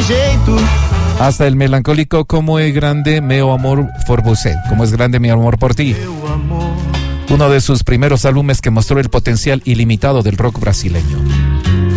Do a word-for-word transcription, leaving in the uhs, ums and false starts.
jeito. Hasta el melancólico Como es grande meu amor por você, como es grande mi amor por ti. Uno de sus primeros álbumes que mostró el potencial ilimitado del rock brasileño.